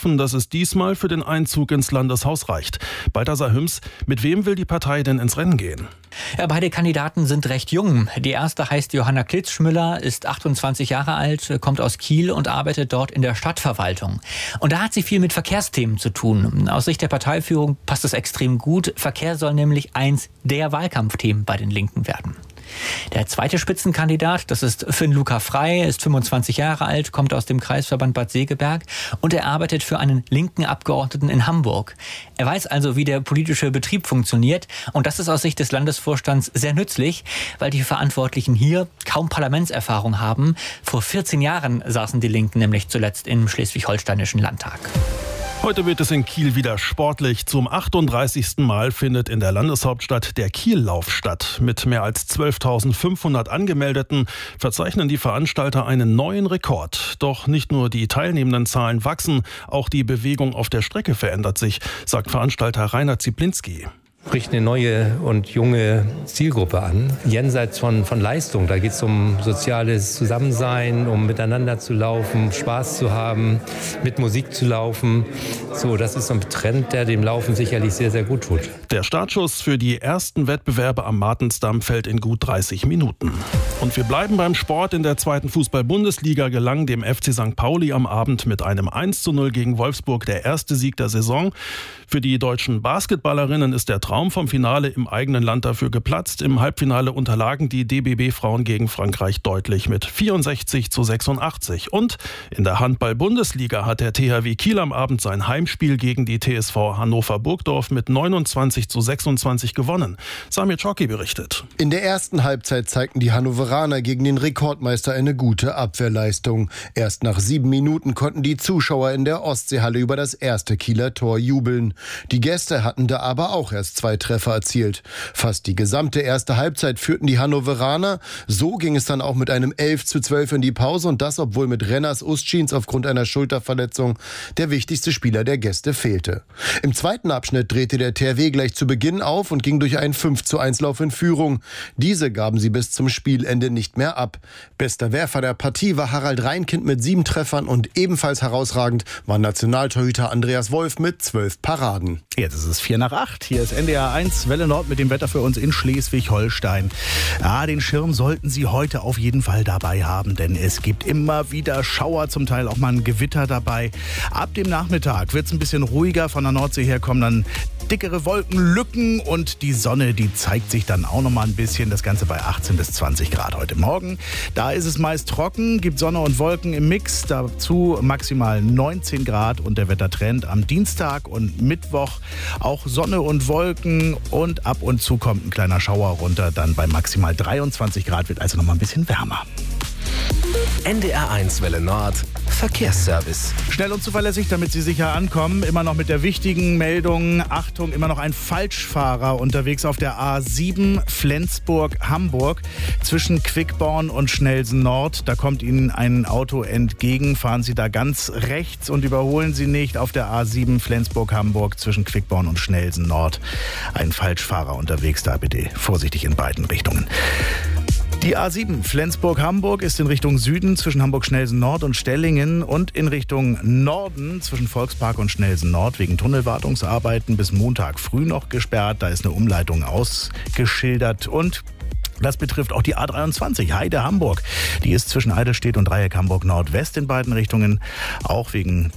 hoffen, dass es diesmal für den Einzug ins Landeshaus reicht. Balthasar Hüms, mit wem will die Partei denn ins Rennen gehen? Ja, beide Kandidaten sind recht jung. Die erste heißt Johanna Klitzschmüller, ist 28 Jahre alt, kommt aus Kiel und arbeitet dort in der Stadtverwaltung. Und da hat sie viel mit Verkehrsthemen zu tun. Aus Sicht der Parteiführung passt es extrem gut. Verkehr soll nämlich eins der Wahlkampfthemen bei den Linken werden. Der zweite Spitzenkandidat, das ist Finn-Luca Frey, ist 25 Jahre alt, kommt aus dem Kreisverband Bad Segeberg und er arbeitet für einen linken Abgeordneten in Hamburg. Er weiß also, wie der politische Betrieb funktioniert und das ist aus Sicht des Landesvorstands sehr nützlich, weil die Verantwortlichen hier kaum Parlamentserfahrung haben. Vor 14 Jahren saßen die Linken nämlich zuletzt im Schleswig-Holsteinischen Landtag. Heute wird es in Kiel wieder sportlich. Zum 38. Mal findet in der Landeshauptstadt der Kiellauf statt. Mit mehr als 12.500 Angemeldeten verzeichnen die Veranstalter einen neuen Rekord. Doch nicht nur die teilnehmenden Zahlen wachsen, auch die Bewegung auf der Strecke verändert sich, sagt Veranstalter Rainer Zieplinski. Spricht eine neue und junge Zielgruppe an, jenseits von Leistung. Da geht es um soziales Zusammensein, um miteinander zu laufen, Spaß zu haben, mit Musik zu laufen. So, das ist so ein Trend, der dem Laufen sicherlich sehr, sehr gut tut. Der Startschuss für die ersten Wettbewerbe am Martensdamm fällt in gut 30 Minuten. Und wir bleiben beim Sport. In der zweiten Fußball-Bundesliga gelang dem FC St. Pauli am Abend mit einem 1:0 gegen Wolfsburg der erste Sieg der Saison. Für die deutschen Basketballerinnen ist der Traum vom Finale im eigenen Land dafür geplatzt. Im Halbfinale unterlagen die DBB-Frauen gegen Frankreich deutlich mit 64:86. Und in der Handball-Bundesliga hat der THW Kiel am Abend sein Heimspiel gegen die TSV Hannover-Burgdorf mit 29:26 gewonnen. Samir Czocki berichtet. In der ersten Halbzeit zeigten die Hannoveraner gegen den Rekordmeister eine gute Abwehrleistung. Erst nach 7 Minuten konnten die Zuschauer in der Ostseehalle über das erste Kieler Tor jubeln. Die Gäste hatten da aber auch erst 2 Treffer erzielt. Fast die gesamte erste Halbzeit führten die Hannoveraner. So ging es dann auch mit einem 11:12 in die Pause und das, obwohl mit Renners Ustschins aufgrund einer Schulterverletzung der wichtigste Spieler der Gäste fehlte. Im zweiten Abschnitt drehte der THW gleich zu Beginn auf und ging durch einen 5:1-Lauf in Führung. Diese gaben sie bis zum Spielende nicht mehr ab. Bester Werfer der Partie war Harald Reinkind mit 7 Treffern und ebenfalls herausragend war Nationaltorhüter Andreas Wolf mit 12 Paraden. Jetzt ist es 7:45. Hier ist NDR 1 Welle Nord mit dem Wetter für uns in Schleswig-Holstein. Ja, den Schirm sollten Sie heute auf jeden Fall dabei haben, denn es gibt immer wieder Schauer, zum Teil auch mal ein Gewitter dabei. Ab dem Nachmittag wird es ein bisschen ruhiger. Von der Nordsee her kommen dann dickere Wolkenlücken und die Sonne, die zeigt sich dann auch noch mal ein bisschen. Das Ganze bei 18 bis 20 Grad heute Morgen. Da ist es meist trocken, gibt Sonne und Wolken im Mix. Dazu maximal 19 Grad und der Wettertrend am Dienstag und Mittwoch auch Sonne und Wolken und ab und zu kommt ein kleiner Schauer runter. Dann bei maximal 23 Grad wird also noch mal ein bisschen wärmer. NDR 1 Welle Nord Verkehrsservice. Schnell und zuverlässig, damit Sie sicher ankommen. Immer noch mit der wichtigen Meldung. Achtung, immer noch ein Falschfahrer unterwegs auf der A7 Flensburg-Hamburg zwischen Quickborn und Schnelsen Nord. Da kommt Ihnen ein Auto entgegen. Fahren Sie da ganz rechts und überholen Sie nicht auf der A7 Flensburg-Hamburg zwischen Quickborn und Schnelsen Nord. Ein Falschfahrer unterwegs, da bitte vorsichtig in beiden Richtungen. Die A7 Flensburg-Hamburg ist in Richtung Süden zwischen Hamburg-Schnelsen-Nord und Stellingen und in Richtung Norden zwischen Volkspark und Schnelsen-Nord wegen Tunnelwartungsarbeiten bis Montag früh noch gesperrt. Da ist eine Umleitung ausgeschildert und das betrifft auch die A23 Heide-Hamburg. Die ist zwischen Eidelstedt und Dreieck Hamburg-Nordwest in beiden Richtungen. Auch wegen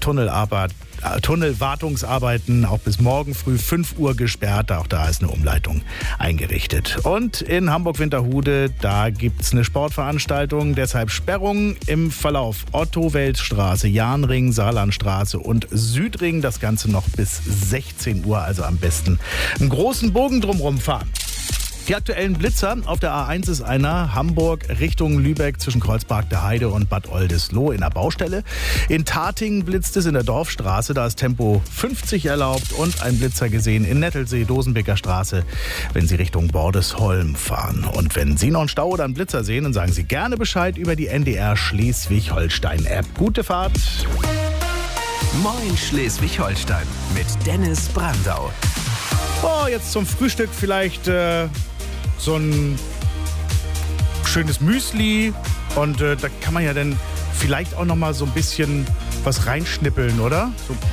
Tunnelwartungsarbeiten auch bis morgen früh 5 Uhr gesperrt. Auch da ist eine Umleitung eingerichtet. Und in Hamburg-Winterhude, da gibt es eine Sportveranstaltung. Deshalb Sperrung im Verlauf Otto-Welt-Straße, Jahnring, Saarlandstraße und Südring. Das Ganze noch bis 16 Uhr. Also am besten einen großen Bogen drumherum fahren. Die aktuellen Blitzer auf der A1 ist einer Hamburg Richtung Lübeck zwischen Kreuzberg der Heide und Bad Oldesloe in der Baustelle. In Tatingen blitzt es in der Dorfstraße, da ist Tempo 50 erlaubt und ein Blitzer gesehen in Nettelsee, Dosenbeker Straße, wenn Sie Richtung Bordesholm fahren. Und wenn Sie noch einen Stau oder einen Blitzer sehen, dann sagen Sie gerne Bescheid über die NDR Schleswig-Holstein-App. Gute Fahrt! Moin Schleswig-Holstein mit Dennis Brandau. Oh, jetzt zum Frühstück vielleicht so ein schönes Müsli und da kann man ja dann vielleicht auch noch mal so ein bisschen was reinschnippeln, oder? So